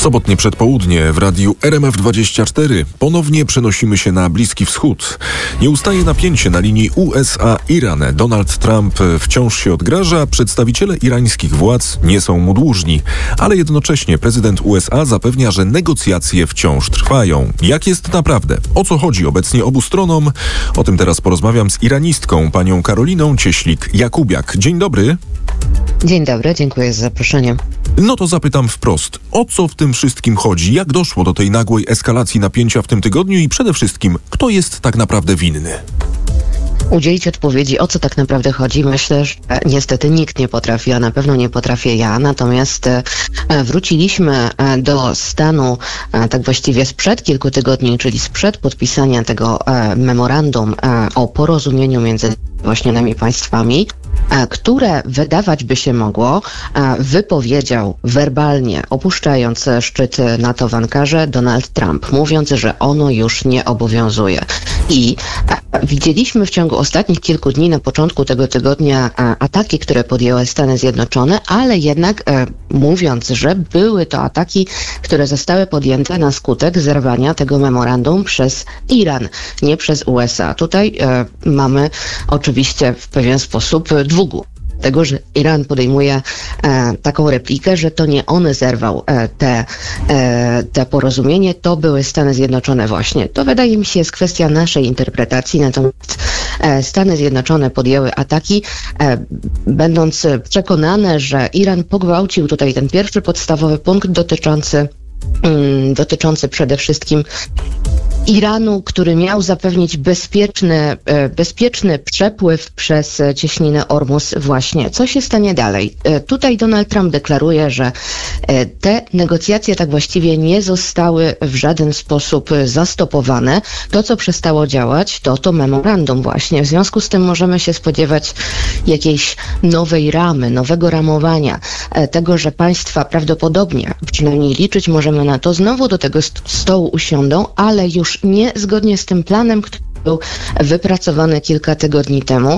Sobotnie przedpołudnie w radiu RMF24 ponownie przenosimy się na Bliski Wschód. Nie ustaje napięcie na linii USA-Iran. Donald Trump wciąż się odgraża, przedstawiciele irańskich władz nie są mu dłużni, ale jednocześnie prezydent USA zapewnia, że negocjacje wciąż trwają. Jak jest naprawdę? O co chodzi obecnie obu stronom? O tym teraz porozmawiam z iranistką, panią Karoliną Cieślik-Jakubiak. Dzień dobry. Dzień dobry, dziękuję za zaproszenie. No to zapytam wprost, o co w tym wszystkim chodzi? Jak doszło do tej nagłej eskalacji napięcia w tym tygodniu i przede wszystkim, kto jest tak naprawdę winny? Udzielić odpowiedzi, o co tak naprawdę chodzi, myślę, że niestety nikt nie potrafi, a na pewno nie potrafię ja. Natomiast wróciliśmy do stanu tak właściwie sprzed kilku tygodni, czyli sprzed podpisania tego memorandum o porozumieniu między właśnie nami państwami, które wydawać by się mogło, wypowiedział werbalnie, opuszczając szczyt NATO w Ankarze, Donald Trump, mówiąc, że ono już nie obowiązuje. I widzieliśmy w ciągu ostatnich kilku dni, na początku tego tygodnia, ataki, które podjęły Stany Zjednoczone, ale jednak mówiąc, że były to ataki, które zostały podjęte na skutek zerwania tego memorandum przez Iran, nie przez USA. Tutaj mamy oczywiście w pewien sposób dwugłów. Tego, że Iran podejmuje taką replikę, że to nie on zerwał te porozumienie, to były Stany Zjednoczone właśnie. To wydaje mi się jest kwestia naszej interpretacji, natomiast Stany Zjednoczone podjęły ataki, będąc przekonane, że Iran pogwałcił tutaj ten pierwszy podstawowy punkt dotyczący przede wszystkim Iranu, który miał zapewnić bezpieczny przepływ przez cieśninę Ormus właśnie. Co się stanie dalej? Tutaj Donald Trump deklaruje, że te negocjacje tak właściwie nie zostały w żaden sposób zastopowane. To, co przestało działać, to memorandum właśnie. W związku z tym możemy się spodziewać jakiejś nowej ramy, nowego ramowania, tego, że państwa prawdopodobnie, przynajmniej liczyć możemy na to, znowu do tego stołu usiądą, ale już nie zgodnie z tym planem, który był wypracowany kilka tygodni temu.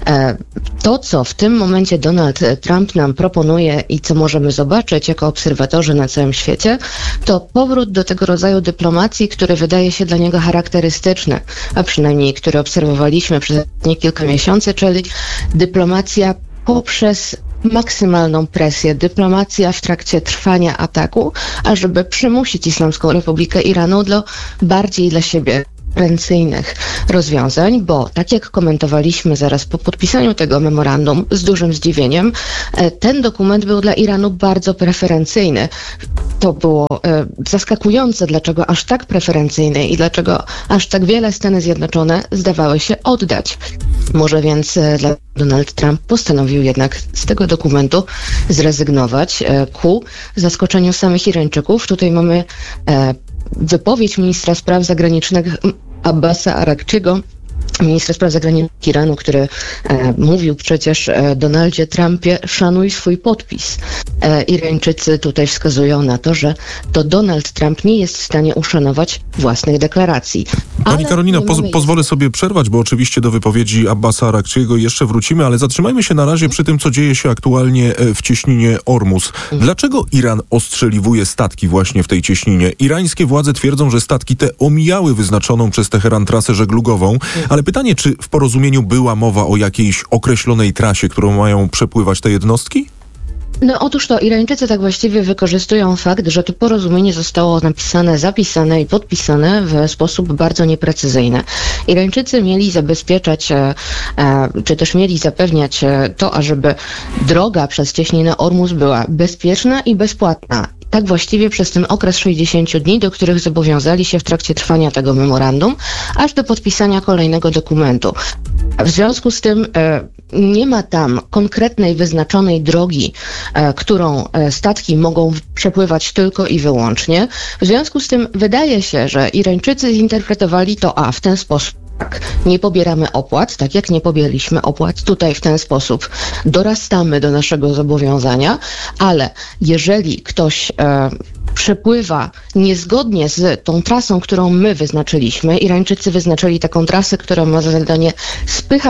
To, co w tym momencie Donald Trump nam proponuje i co możemy zobaczyć jako obserwatorzy na całym świecie, to powrót do tego rodzaju dyplomacji, który wydaje się dla niego charakterystyczny, a przynajmniej który obserwowaliśmy przez ostatnie kilka miesięcy, czyli dyplomacja poprzez maksymalną presję, dyplomacja w trakcie trwania ataku, ażeby przymusić Islamską Republikę Iranu do bardziej dla siebie preferencyjnych rozwiązań, bo tak jak komentowaliśmy zaraz po podpisaniu tego memorandum z dużym zdziwieniem, ten dokument był dla Iranu bardzo preferencyjny. To było zaskakujące, dlaczego aż tak preferencyjny i dlaczego aż tak wiele Stany Zjednoczone zdawały się oddać. Może więc Donald Trump postanowił jednak z tego dokumentu zrezygnować ku zaskoczeniu samych Irańczyków. Tutaj mamy wypowiedź ministra spraw zagranicznych Abbasa Arakciego, ministra spraw zagranicznych Iranu, który mówił przecież Donaldzie Trumpie, szanuj swój podpis. Irańczycy tutaj wskazują na to, że to Donald Trump nie jest w stanie uszanować własnych deklaracji. Pani Karolina, pozwolę sobie przerwać, bo oczywiście do wypowiedzi Abbasa Arakciego jeszcze wrócimy, ale zatrzymajmy się na razie przy tym, co dzieje się aktualnie w cieśninie Ormus. Dlaczego Iran ostrzeliwuje statki właśnie w tej cieśninie? Irańskie władze twierdzą, że statki te omijały wyznaczoną przez Teheran trasę żeglugową, ale pytanie, czy w porozumieniu była mowa o jakiejś określonej trasie, którą mają przepływać te jednostki? No otóż to Irańczycy tak właściwie wykorzystują fakt, że to porozumienie zostało napisane, zapisane i podpisane w sposób bardzo nieprecyzyjny. Irańczycy mieli zabezpieczać, czy też mieli zapewniać to, ażeby droga przez cieśninę Ormus była bezpieczna i bezpłatna. Tak właściwie przez ten okres 60 dni, do których zobowiązali się w trakcie trwania tego memorandum, aż do podpisania kolejnego dokumentu. W związku z tym nie ma tam konkretnej, wyznaczonej drogi, którą statki mogą przepływać tylko i wyłącznie. W związku z tym wydaje się, że Irańczycy zinterpretowali to w ten sposób. Tak, nie pobieramy opłat, tak jak nie pobieraliśmy opłat. Tutaj w ten sposób dorastamy do naszego zobowiązania, ale jeżeli ktoś przepływa niezgodnie z tą trasą, którą my wyznaczyliśmy, Irańczycy wyznaczyli taką trasę, która ma za zadanie spychać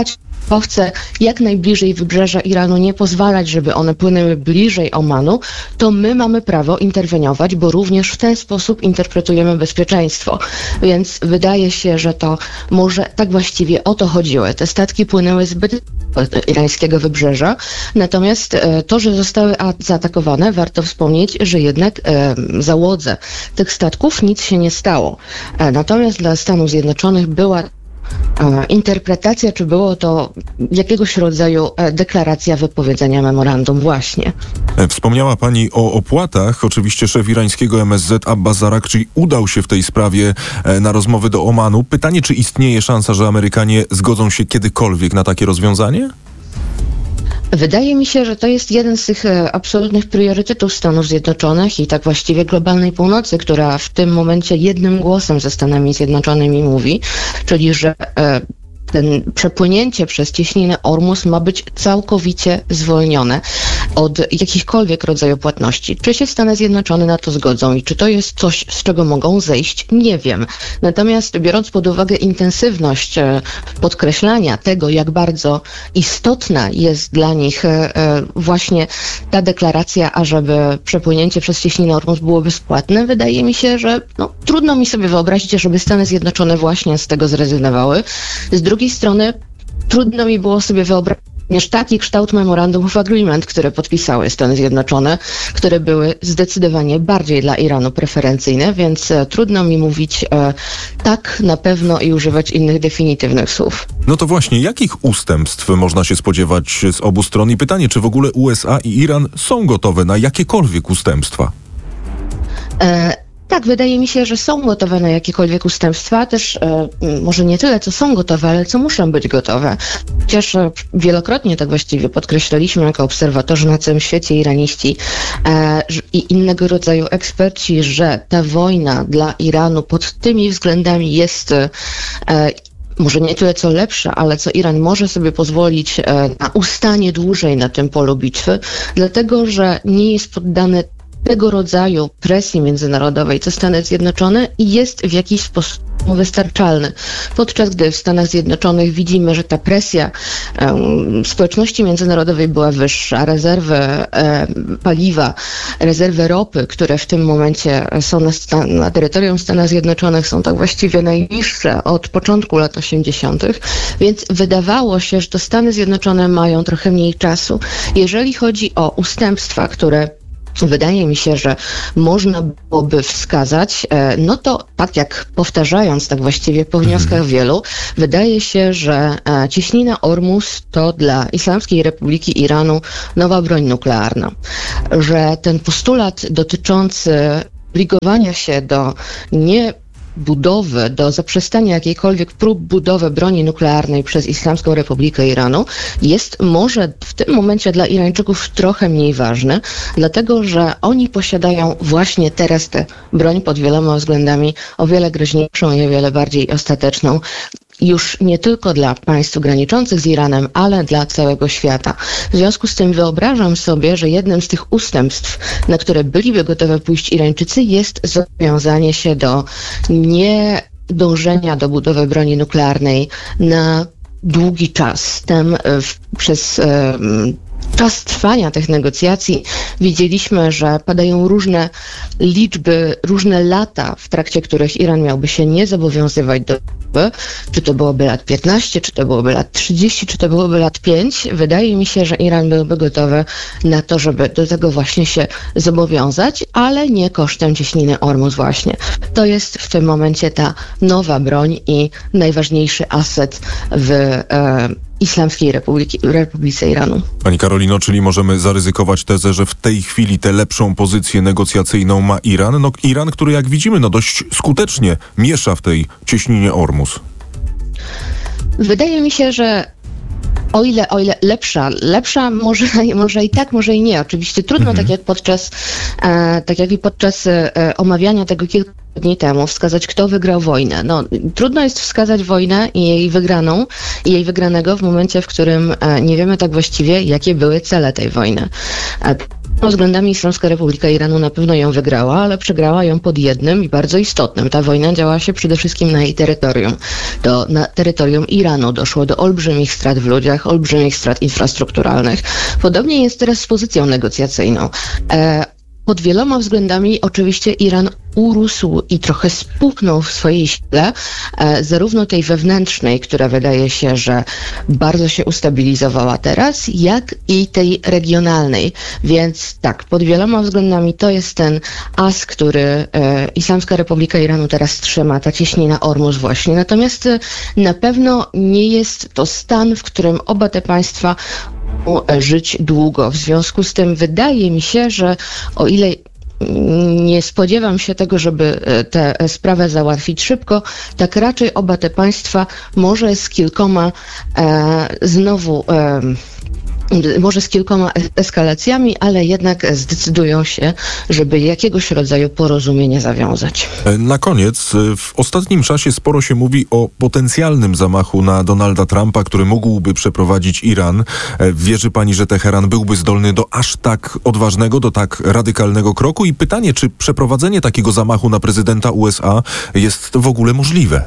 szybkowce jak najbliżej wybrzeża Iranu, nie pozwalać, żeby one płynęły bliżej Omanu, to my mamy prawo interweniować, bo również w ten sposób interpretujemy bezpieczeństwo. Więc wydaje się, że to może tak właściwie o to chodziło. Te statki płynęły zbyt od irańskiego wybrzeża, natomiast to, że zostały zaatakowane, warto wspomnieć, że jednak załodze tych statków nic się nie stało. Natomiast dla Stanów Zjednoczonych była interpretacja, czy było to jakiegoś rodzaju deklaracja wypowiedzenia memorandum właśnie. Wspomniała Pani o opłatach. Oczywiście szef irańskiego MSZ Abbas Zarakci udał się w tej sprawie na rozmowy do Omanu. Pytanie, czy istnieje szansa, że Amerykanie zgodzą się kiedykolwiek na takie rozwiązanie? Wydaje mi się, że to jest jeden z tych absolutnych priorytetów Stanów Zjednoczonych i tak właściwie globalnej północy, która w tym momencie jednym głosem ze Stanami Zjednoczonymi mówi, czyli że ten przepłynięcie przez cieśninę Ormus ma być całkowicie zwolnione od jakichkolwiek rodzaju płatności. Czy się Stany Zjednoczone na to zgodzą i czy to jest coś, z czego mogą zejść? Nie wiem. Natomiast biorąc pod uwagę intensywność podkreślania tego, jak bardzo istotna jest dla nich właśnie ta deklaracja, ażeby przepłynięcie przez cieśninę Ormus było bezpłatne, wydaje mi się, że trudno mi sobie wyobrazić, żeby Stany Zjednoczone właśnie z tego zrezygnowały. Z drugiej strony trudno mi było sobie wyobrazić taki kształt Memorandum of Agreement, które podpisały Stany Zjednoczone, które były zdecydowanie bardziej dla Iranu preferencyjne, więc trudno mi mówić tak na pewno i używać innych definitywnych słów. No to właśnie, jakich ustępstw można się spodziewać z obu stron? I pytanie, czy w ogóle USA i Iran są gotowe na jakiekolwiek ustępstwa? Tak, wydaje mi się, że są gotowe na jakiekolwiek ustępstwa, też może nie tyle, co są gotowe, ale co muszą być gotowe. Chociaż wielokrotnie tak właściwie podkreślaliśmy jako obserwatorzy na całym świecie, iraniści i innego rodzaju eksperci, że ta wojna dla Iranu pod tymi względami jest może nie tyle co lepsza, ale co Iran może sobie pozwolić na ustanie dłużej na tym polu bitwy, dlatego że nie jest poddany tego rodzaju presji międzynarodowej, co Stany Zjednoczone i jest w jakiś sposób wystarczalny. Podczas gdy w Stanach Zjednoczonych widzimy, że ta presja społeczności międzynarodowej była wyższa, rezerwy paliwa, rezerwy ropy, które w tym momencie są na terytorium Stanów Zjednoczonych, są tak właściwie najniższe od początku lat 80., więc wydawało się, że to Stany Zjednoczone mają trochę mniej czasu. Jeżeli chodzi o ustępstwa, które wydaje mi się, że można byłoby wskazać, no to tak jak powtarzając tak właściwie po wnioskach wielu, wydaje się, że cieśnina Ormus to dla Islamskiej Republiki Iranu nowa broń nuklearna. Że ten postulat dotyczący obligowania się do do zaprzestania jakiejkolwiek prób budowy broni nuklearnej przez Islamską Republikę Iranu jest może w tym momencie dla Irańczyków trochę mniej ważny, dlatego że oni posiadają właśnie teraz tę broń pod wieloma względami o wiele groźniejszą i o wiele bardziej ostateczną. Już nie tylko dla państw graniczących z Iranem, ale dla całego świata. W związku z tym wyobrażam sobie, że jednym z tych ustępstw, na które byliby gotowe pójść Irańczycy, jest zobowiązanie się do niedążenia do budowy broni nuklearnej na długi czas. Przez czas trwania tych negocjacji widzieliśmy, że padają różne liczby, różne lata, w trakcie których Iran miałby się nie zobowiązywać do czy to byłoby lat 15, czy to byłoby lat 30, czy to byłoby lat 5. Wydaje mi się, że Iran byłby gotowy na to, żeby do tego właśnie się zobowiązać, ale nie kosztem cieśniny Ormus właśnie. To jest w tym momencie ta nowa broń i najważniejszy aset w Islamskiej Republice Iranu. Pani Karolino, czyli możemy zaryzykować tezę, że w tej chwili tę lepszą pozycję negocjacyjną ma Iran? No Iran, który jak widzimy, dość skutecznie miesza w tej cieśninie Ormus. Wydaje mi się, że o ile lepsza może i tak, może i nie. Oczywiście trudno, tak jak i podczas omawiania tego kilku dni temu, wskazać, kto wygrał wojnę. Trudno jest wskazać wojnę i jej wygranego w momencie, w którym nie wiemy tak właściwie, jakie były cele tej wojny. względami Islamska Republika Iranu na pewno ją wygrała, ale przegrała ją pod jednym i bardzo istotnym. Ta wojna działa się przede wszystkim na jej terytorium. Na terytorium Iranu doszło do olbrzymich strat w ludziach, olbrzymich strat infrastrukturalnych. Podobnie jest teraz z pozycją negocjacyjną. Pod wieloma względami oczywiście Iran urósł i trochę spuchnął w swojej sile, zarówno tej wewnętrznej, która wydaje się, że bardzo się ustabilizowała teraz, jak i tej regionalnej. Więc tak, pod wieloma względami to jest ten as, który Islamska Republika Iranu teraz trzyma, ta cieśnina Ormus właśnie. Natomiast na pewno nie jest to stan, w którym oba te państwa żyć długo. W związku z tym wydaje mi się, że o ile nie spodziewam się tego, żeby tę sprawę załatwić szybko, tak raczej oba te państwa może z kilkoma eskalacjami, ale jednak zdecydują się, żeby jakiegoś rodzaju porozumienie zawiązać. Na koniec, w ostatnim czasie sporo się mówi o potencjalnym zamachu na Donalda Trumpa, który mógłby przeprowadzić Iran. Wierzy pani, że Teheran byłby zdolny do aż tak odważnego, do tak radykalnego kroku? I pytanie, czy przeprowadzenie takiego zamachu na prezydenta USA jest w ogóle możliwe?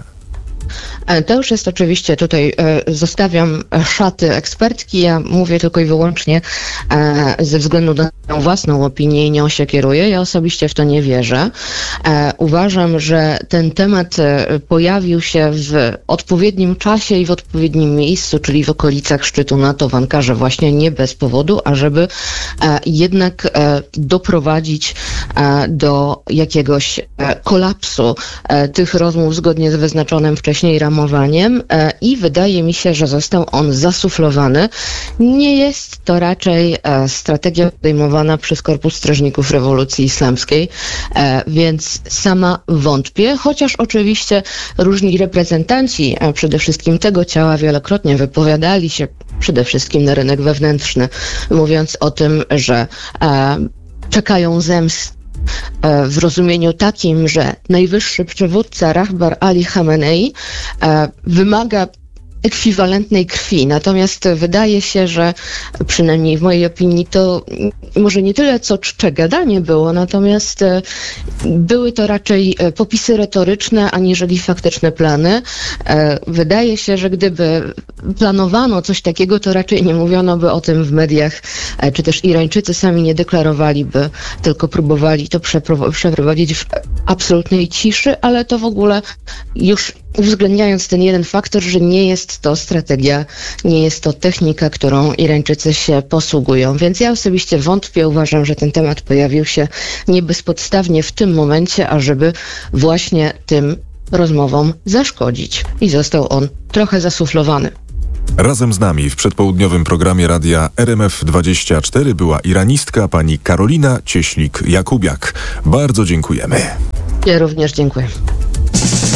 To już jest oczywiście, tutaj zostawiam szaty ekspertki, ja mówię tylko i wyłącznie ze względu na swoją własną opinię i nią się kieruję. Ja osobiście w to nie wierzę. Uważam, że ten temat pojawił się w odpowiednim czasie i w odpowiednim miejscu, czyli w okolicach szczytu NATO w Ankarze, właśnie nie bez powodu, ażeby jednak doprowadzić do jakiegoś kolapsu tych rozmów zgodnie z wyznaczonym wcześniej ramowaniem i wydaje mi się, że został on zasuflowany. Nie jest to raczej strategia podejmowana przez Korpus Strażników Rewolucji Islamskiej, więc sama wątpię, chociaż oczywiście różni reprezentanci przede wszystkim tego ciała wielokrotnie wypowiadali się przede wszystkim na rynek wewnętrzny, mówiąc o tym, że czekają zemst w rozumieniu takim, że najwyższy przywódca Rahbar Ali Khamenei wymaga ekwiwalentnej krwi. Natomiast wydaje się, że przynajmniej w mojej opinii to może nie tyle co czcze gadanie było, natomiast były to raczej popisy retoryczne, aniżeli faktyczne plany. Wydaje się, że gdyby planowano coś takiego, to raczej nie mówiono by o tym w mediach, czy też Irańczycy sami nie deklarowaliby, tylko próbowali to przeprowadzić w absolutnej ciszy, ale to w ogóle już uwzględniając ten jeden faktor, że nie jest to strategia, nie jest to technika, którą Irańczycy się posługują. Więc ja osobiście wątpię, uważam, że ten temat pojawił się nie bezpodstawnie w tym momencie, ażeby właśnie tym rozmowom zaszkodzić. I został on trochę zasuflowany. Razem z nami w przedpołudniowym programie radia RMF24 była iranistka pani Karolina Cieślik-Jakubiak. Bardzo dziękujemy. Ja również dziękuję.